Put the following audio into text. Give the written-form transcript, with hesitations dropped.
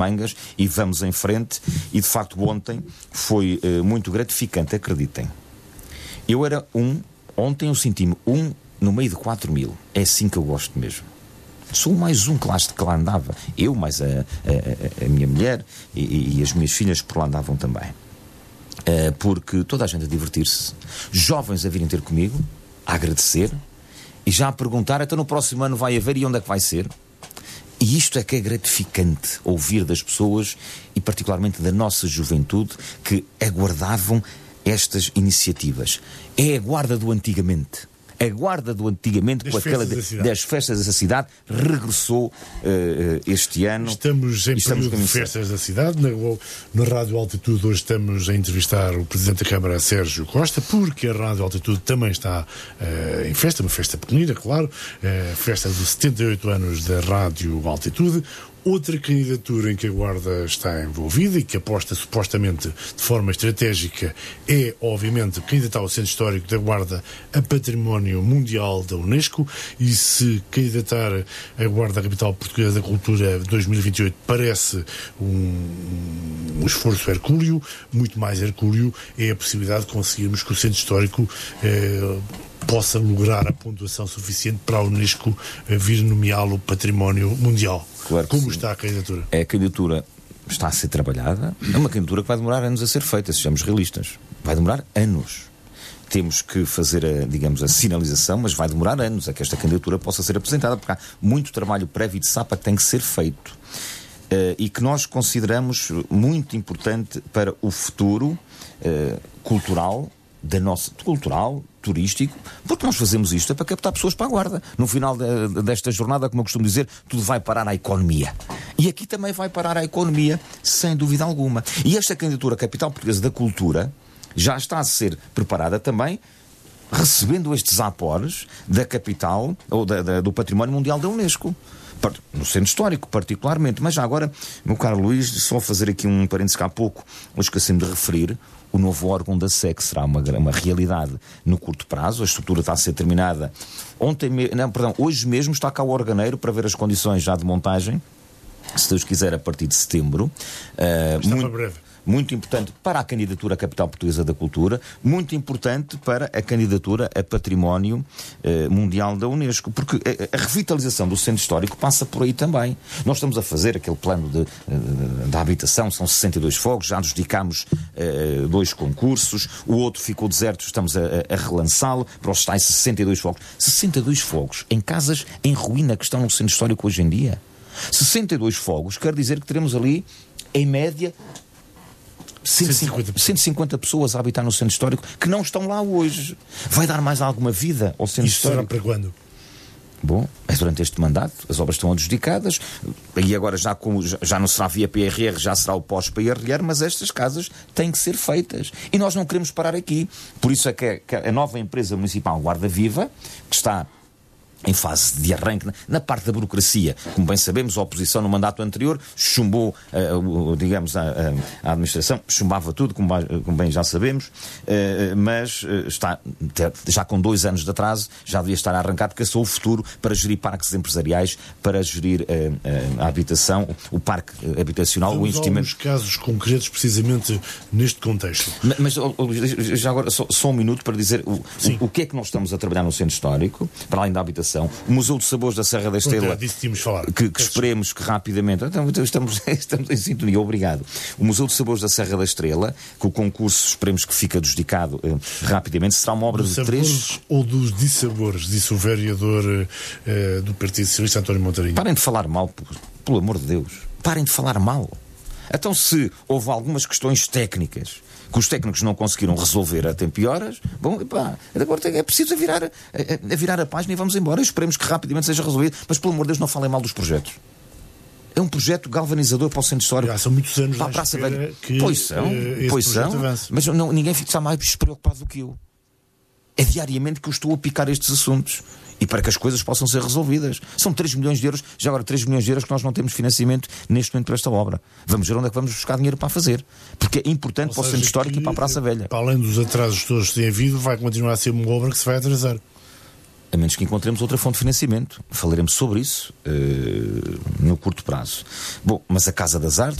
mangas e vamos em frente. E de facto ontem foi muito gratificante, acreditem. Ontem eu senti-me no meio de 4 mil. É assim que eu gosto mesmo. Sou mais um que lá andava. Eu, mais a minha mulher e as minhas filhas por lá andavam também. Porque toda a gente a divertir-se. Jovens a virem ter comigo, a agradecer e já a perguntar, então no próximo ano vai haver e onde é que vai ser? E isto é que é gratificante, ouvir das pessoas e particularmente da nossa juventude que aguardavam estas iniciativas. É a guarda do antigamente. A guarda do antigamente, com aquela das festas da cidade, regressou este ano. Estamos em período de festas da cidade. Na Rádio Altitude hoje estamos a entrevistar o Presidente da Câmara, Sérgio Costa, porque a Rádio Altitude também está em festa, uma festa pequenina, claro, festa dos 78 anos da Rádio Altitude. Outra candidatura em que a Guarda está envolvida e que aposta supostamente de forma estratégica é, obviamente, candidatar ao Centro Histórico da Guarda a Património Mundial da Unesco, e se candidatar a Guarda à Capital Portuguesa da Cultura 2028 parece um esforço hercúleo, muito mais hercúleo é a possibilidade de conseguirmos que o Centro Histórico possa lograr a pontuação suficiente para a Unesco vir nomeá-lo Património Mundial. Claro. Como está a candidatura? A candidatura está a ser trabalhada. É uma candidatura que vai demorar anos a ser feita, sejamos realistas. Vai demorar anos. Temos que fazer, a sinalização, mas vai demorar anos a que esta candidatura possa ser apresentada, porque há muito trabalho prévio de sapa que tem que ser feito. E que nós consideramos muito importante para o futuro cultural, turístico, porque nós fazemos isto para captar pessoas para a Guarda. No final desta jornada, como eu costumo dizer, tudo vai parar à economia. E aqui também vai parar à economia, sem dúvida alguma. E esta candidatura Capital Portuguesa da Cultura já está a ser preparada também, recebendo estes aporos da capital, ou do Património Mundial da Unesco. No Centro Histórico, particularmente. Mas já agora, meu caro Luís, só fazer aqui um parênteses que há pouco eu esqueci-me de referir. O novo órgão da SEC será uma realidade no curto prazo. A estrutura está a ser terminada. Hoje mesmo está cá o organeiro para ver as condições já de montagem, se Deus quiser, a partir de setembro. Está para breve. Muito importante para a candidatura à Capital Portuguesa da Cultura, muito importante para a candidatura a Património Mundial da Unesco, porque a revitalização do Centro Histórico passa por aí também. Nós estamos a fazer aquele plano da habitação, são 62 fogos, já nos dedicámos 2 concursos, o outro ficou deserto, estamos a relançá-lo para os tais 62 fogos. 62 fogos em casas em ruína que estão no Centro Histórico hoje em dia. 62 fogos quer dizer que teremos ali, em média, 150 pessoas a habitar no Centro Histórico que não estão lá hoje. Vai dar mais alguma vida ao Centro Histórico? Será para quando? Bom, é durante este mandato. As obras estão adjudicadas e agora já não será via PRR, já será o pós-PRR, mas estas casas têm que ser feitas. E nós não queremos parar aqui. Por isso é que a nova empresa municipal Guarda Viva, que está em fase de arranque, na parte da burocracia. Como bem sabemos, a oposição no mandato anterior chumbou, a administração, chumbava tudo, como bem já sabemos, mas está já com 2 anos de atraso, já devia estar a arrancar, porque caçou o futuro para gerir parques empresariais, para gerir a habitação, o parque habitacional, o investimento. Alguns casos concretos precisamente neste contexto. Mas já agora, só um minuto para dizer o que é que nós estamos a trabalhar no Centro Histórico, para além da habitação. O Museu de Sabores da Serra da Estrela, que esperemos que rapidamente, estamos em sintonia, obrigado. O Museu de Sabores da Serra da Estrela, que o concurso esperemos que fique adjudicado rapidamente, será uma obra de 3... ou dos dissabores, disse o vereador do Partido Socialista, António Montarinho. Parem de falar mal, pelo amor de Deus, parem de falar mal. Então, se houve algumas questões técnicas que os técnicos não conseguiram resolver a tempo e horas, bom, agora é preciso virar a página e vamos embora. Esperemos que rapidamente seja resolvido, mas pelo amor de Deus, não falem mal dos projetos. É um projeto galvanizador para o Centro Histórico. São muitos anos para a Praça Velha. Que pois são, mas ninguém fica mais despreocupado do que eu. É diariamente que eu estou a picar estes assuntos. E para que as coisas possam ser resolvidas. São 3 milhões de euros, já agora 3 milhões de euros que nós não temos financiamento neste momento para esta obra. Vamos ver onde é que vamos buscar dinheiro para a fazer. Porque é importante para o Centro Histórico e para a Praça Velha. Para além dos atrasos todos que têm havido, vai continuar a ser uma obra que se vai atrasar. a menos que encontremos outra fonte de financiamento. Falaremos sobre isso no curto prazo. Bom, mas a Casa das Artes